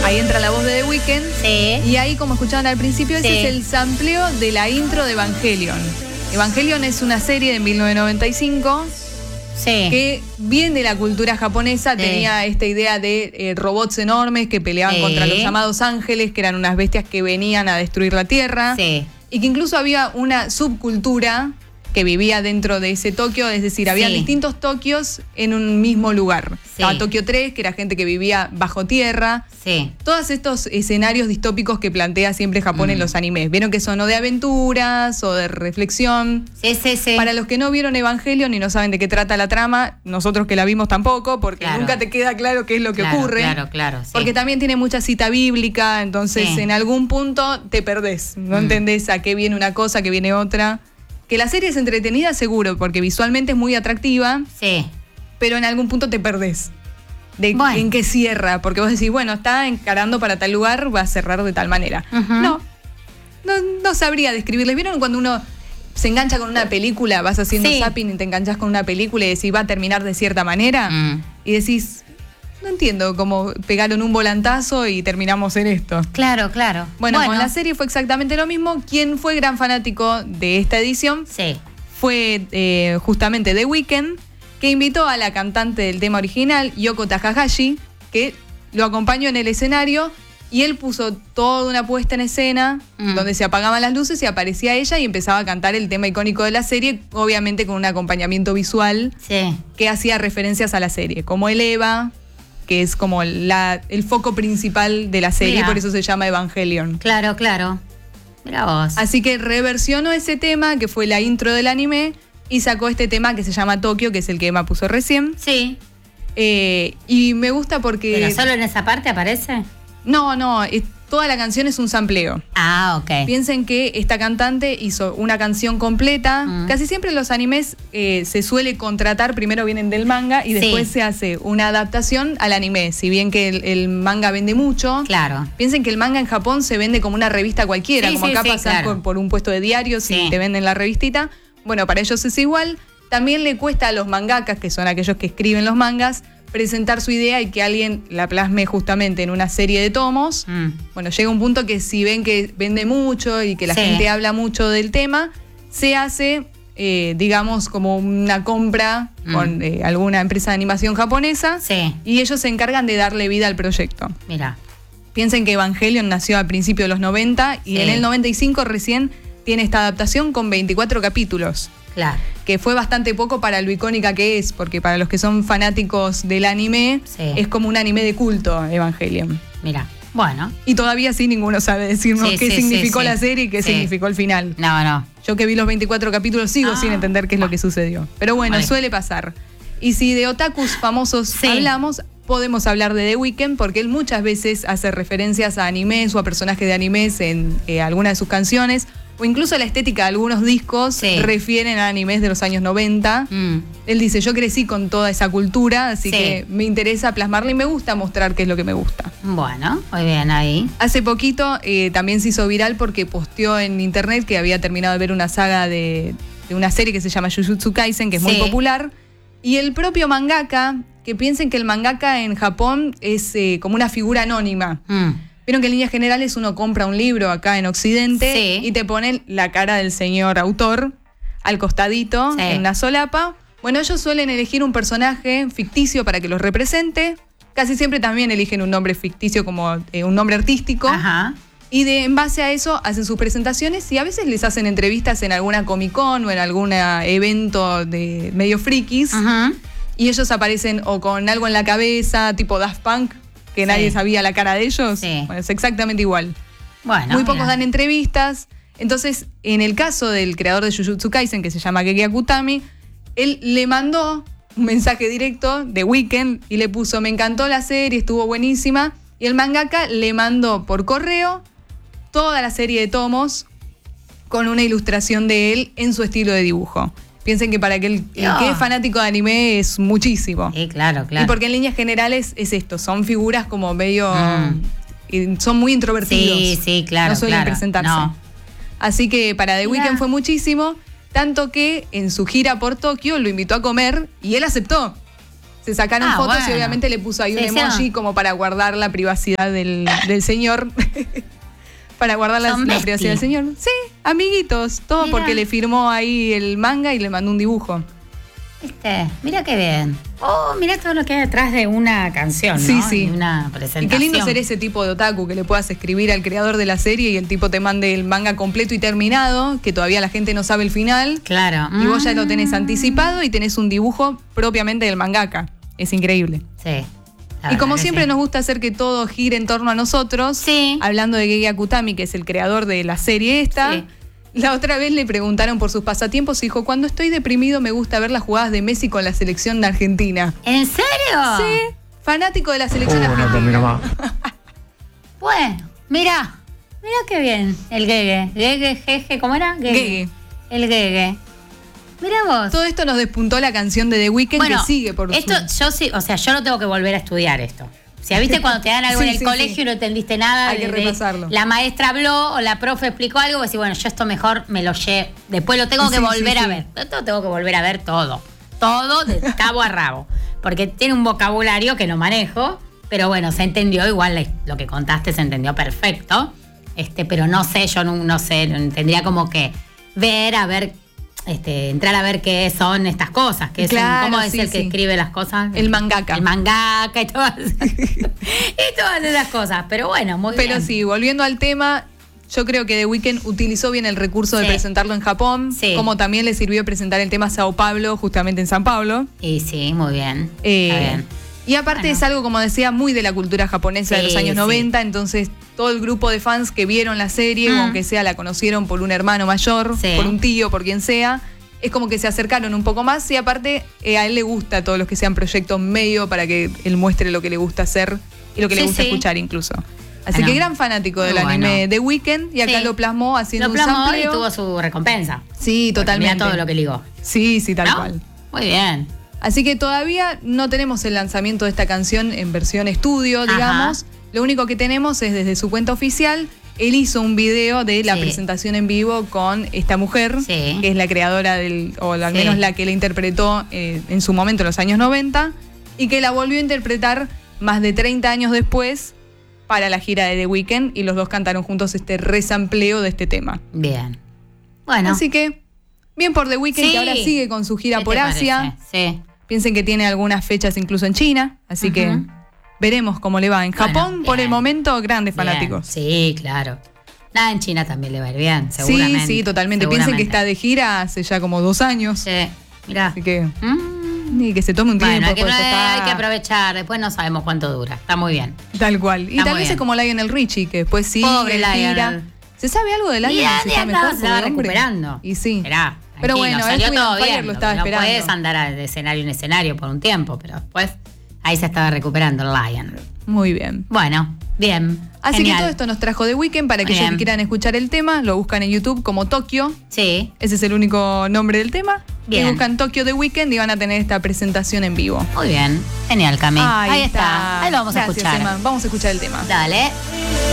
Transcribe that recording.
Ahí entra la voz de The Weeknd. Sí. Y ahí, como escuchaban al principio, ese es el sampleo de la intro de Evangelion. Evangelion es una serie de 1995 que bien de la cultura japonesa tenía esta idea de robots enormes que peleaban contra los llamados ángeles, que eran unas bestias que venían a destruir la Tierra. Sí. Y que incluso había una subcultura que vivía dentro de ese Tokio, es decir, había distintos Tokios en un mismo lugar. Estaba Tokio 3, que era gente que vivía bajo tierra. Sí. Todos estos escenarios distópicos que plantea siempre Japón en los animes. Vieron que son o de aventuras o de reflexión. Sí. Para los que no vieron Evangelion y no saben de qué trata la trama, nosotros que la vimos tampoco, porque nunca te queda claro qué es lo que ocurre. Claro. Sí. Porque también tiene mucha cita bíblica, entonces en algún punto te perdés. No entendés a qué viene una cosa, a qué viene otra. Que la serie es entretenida, seguro, porque visualmente es muy atractiva. Sí. Pero en algún punto te perdés en qué cierra. Porque vos decís, bueno, está encarando para tal lugar, va a cerrar de tal manera. No sabría describirles. ¿Vieron cuando uno se engancha con una película, vas haciendo zapping y te enganchás con una película y decís, va a terminar de cierta manera? Y decís, no entiendo cómo pegaron un volantazo y terminamos en esto. Claro. Bueno, con la serie fue exactamente lo mismo. Quien fue gran fanático de esta edición fue justamente The Weeknd, que invitó a la cantante del tema original, Yoko Takahashi, que lo acompañó en el escenario y él puso toda una puesta en escena donde se apagaban las luces y aparecía ella y empezaba a cantar el tema icónico de la serie, obviamente con un acompañamiento visual que hacía referencias a la serie, como el Eva, que es como el foco principal de la serie, por eso se llama Evangelion. Claro. Mirá vos. Así que reversionó ese tema, que fue la intro del anime, y sacó este tema que se llama Tokio, que es el que Emma puso recién. Sí. Y me gusta porque... ¿Pero solo en esa parte aparece? No, toda la canción es un sampleo. Ah, ok. Piensen que esta cantante hizo una canción completa. Casi siempre en los animes se suele contratar, primero vienen del manga y después se hace una adaptación al anime. Si bien que el manga vende mucho. Claro. Piensen que el manga en Japón se vende como una revista cualquiera, como acá pasás por un puesto de diarios y te venden la revistita. Bueno, para ellos es igual. También le cuesta a los mangakas, que son aquellos que escriben los mangas, presentar su idea y que alguien la plasme justamente en una serie de tomos. Bueno, llega un punto que si ven que vende mucho y que la gente habla mucho del tema, se hace, digamos, como una compra con alguna empresa de animación japonesa y ellos se encargan de darle vida al proyecto. Mira. Piensen que Evangelion nació a principios de los 90 y en el 95 recién tiene esta adaptación con 24 capítulos. Claro. Que fue bastante poco para lo icónica que es, porque para los que son fanáticos del anime, es como un anime de culto, Evangelion. Mira, bueno. Y todavía ninguno sabe decirnos qué significó la serie y qué significó el final. No. Yo que vi los 24 capítulos sigo sin entender qué es lo que sucedió. Pero bueno, suele pasar. Y si de otakus famosos hablamos, podemos hablar de The Weeknd, porque él muchas veces hace referencias a animes o a personajes de animes en algunas de sus canciones. O incluso la estética de algunos discos refieren a animes de los años 90. Él dice, yo crecí con toda esa cultura, así que me interesa plasmarla y me gusta mostrar qué es lo que me gusta. Bueno, muy bien ahí. Hace poquito también se hizo viral porque posteó en internet que había terminado de ver una saga de una serie que se llama Jujutsu Kaisen, que es muy popular. Y el propio mangaka, que piensen que el mangaka en Japón es como una figura anónima. Vieron que en líneas generales uno compra un libro acá en Occidente y te ponen la cara del señor autor al costadito en una solapa. Bueno, ellos suelen elegir un personaje ficticio para que los represente. Casi siempre también eligen un nombre ficticio como un nombre artístico. Y en base a eso hacen sus presentaciones y a veces les hacen entrevistas en alguna Comic Con o en algún evento de medio frikis. Y ellos aparecen o con algo en la cabeza, tipo Daft Punk, que nadie sabía la cara de ellos. Bueno, es exactamente igual. Bueno, muy pocos dan entrevistas. Entonces, en el caso del creador de Jujutsu Kaisen, que se llama Gege Akutami, él le mandó un mensaje directo de Weeknd y le puso, me encantó la serie, estuvo buenísima. Y el mangaka le mandó por correo toda la serie de tomos con una ilustración de él en su estilo de dibujo. Piensen que para el que es fanático de anime es muchísimo. Sí, claro. Y porque en líneas generales es esto, son figuras como medio... son muy introvertidos. Sí, claro. No suelen presentarse. No. Así que para The Weeknd fue muchísimo, tanto que en su gira por Tokio lo invitó a comer y él aceptó. Se sacaron fotos y obviamente le puso ahí un emoji como para guardar la privacidad del señor. Para guardar la privacidad del señor. Sí, amiguitos, todo porque le firmó ahí el manga y le mandó un dibujo. ¿Viste? Mira qué bien. Mira todo lo que hay detrás de una canción, ¿no? Sí. Y una presentación. Y qué lindo ser ese tipo de otaku, que le puedas escribir al creador de la serie y el tipo te mande el manga completo y terminado, que todavía la gente no sabe el final. Claro. Y vos ya lo tenés anticipado y tenés un dibujo propiamente del mangaka. Es increíble. Sí. Y como siempre nos gusta hacer que todo gire en torno a nosotros, hablando de Gege Akutami, que es el creador de la serie esta, la otra vez le preguntaron por sus pasatiempos y dijo, cuando estoy deprimido me gusta ver las jugadas de Messi con la selección de Argentina. ¿En serio? Sí, fanático de la selección argentina. Bueno, mira qué bien, el Gege. Gege, ¿cómo era? Gege. El Gege. Mirá vos. Todo esto nos despuntó la canción de The Weeknd que sigue por esto yo sí, o sea, yo no tengo que volver a estudiar esto. O sea, ¿viste cuando te dan algo en el colegio y no entendiste nada? Hay que repasarlo. La maestra habló o la profe explicó algo, y decís, bueno, yo esto mejor me lo llevo. Después lo tengo que volver a ver. Esto tengo que volver a ver todo. Todo de cabo a rabo. Porque tiene un vocabulario que no manejo, pero bueno, se entendió igual lo que contaste, se entendió perfecto. Pero no sé, yo no sé, tendría como que entrar a ver qué son estas cosas, cómo es el que escribe las cosas. El mangaka. El mangaka y todas esas cosas. Pero bueno, muy bien. Pero sí, volviendo al tema, yo creo que The Weeknd utilizó bien el recurso de presentarlo en Japón, como también le sirvió presentar el tema Sao Paulo, justamente en San Paulo. Y sí, muy bien. Está bien. Y aparte es algo, como decía, muy de la cultura japonesa de los años 90, entonces todo el grupo de fans que vieron la serie, o aunque sea la conocieron por un hermano mayor, por un tío, por quien sea, es como que se acercaron un poco más y aparte a él le gusta todos los que sean proyectos medio para que él muestre lo que le gusta hacer y lo que le gusta escuchar incluso. Así que gran fanático del anime The Weeknd y acá lo plasmó haciendo un sampleo. Y tuvo su recompensa. Sí, totalmente. Mira todo lo que ligó. Sí, tal cual. Muy bien. Así que todavía no tenemos el lanzamiento de esta canción en versión estudio, digamos. Lo único que tenemos es desde su cuenta oficial. Él hizo un video de la presentación en vivo con esta mujer, que es la creadora o al menos la que la interpretó en su momento, en los años 90, y que la volvió a interpretar más de 30 años después para la gira de The Weeknd, y los dos cantaron juntos este resampleo de este tema. Bien. Bueno. Así que, bien por The Weeknd, que ahora sigue con su gira por Asia. Sí. Piensen que tiene algunas fechas incluso en China, así que veremos cómo le va. En Japón, por el momento, grandes fanáticos. Sí, claro. Nada, en China también le va a ir bien, seguramente. Sí, totalmente. Piensen que está de gira hace ya como 2 años. Sí, mirá. Así que, y que se tome un tiempo. Hay que aprovechar, después no sabemos cuánto dura. Está muy bien. Tal cual. Y tal vez es como Lionel Richie, que después pobre Lionel. ¿Se sabe algo de Lionel? Se está recuperando. Y sí. Esperá. Pero bueno, salió todo bien. Lo estaba esperando. No puedes andar de escenario en escenario por un tiempo, pero después ahí se estaba recuperando el Lion. Muy bien. Bueno, bien. Así que todo esto nos trajo The Weeknd. Para aquellos que quieran escuchar el tema, lo buscan en YouTube como Tokio. Sí. Ese es el único nombre del tema. Bien. Y buscan Tokio The Weeknd y van a tener esta presentación en vivo. Muy bien. Genial, Cami. Ahí está. Ahí lo vamos a escuchar. Emma. Vamos a escuchar el tema. Dale.